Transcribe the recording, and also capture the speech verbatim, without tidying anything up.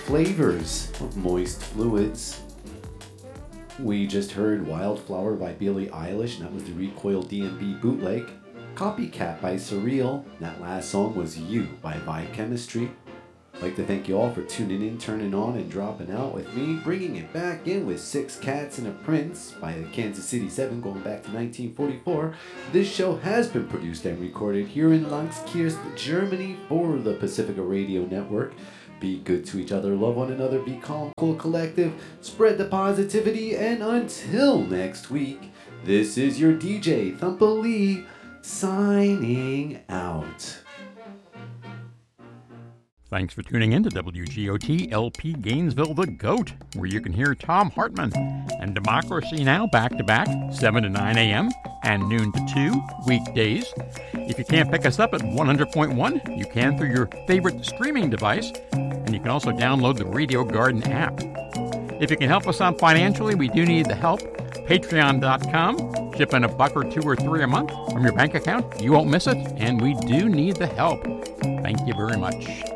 flavors of moist fluids. We just heard Wildflower by Billie Eilish, and that was the Recoil D M B bootleg. Copycat by Surreal. That last song was You by Biochemistry. I'd like to thank you all for tuning in, turning on, and dropping out with me, bringing it back in with Six Cats and a Prince by the Kansas City Seven, going back to nineteen forty-four. This show has been produced and recorded here in Langskirchen, Germany for the Pacifica Radio Network. Be good to each other, love one another, be calm, cool, collective, spread the positivity, and until next week, this is your D J, Thumpa Lee, signing out. Thanks for tuning in to W G O T L P Gainesville, the GOAT, where you can hear Tom Hartman and Democracy Now! Back to back, seven to nine a.m. and noon to two, weekdays. If you can't pick us up at one hundred point one, you can through your favorite streaming device, and you can also download the Radio Garden app. If you can help us out financially, we do need the help. Patreon dot com. Chip in a buck or two or three a month from your bank account. You won't miss it, and we do need the help. Thank you very much.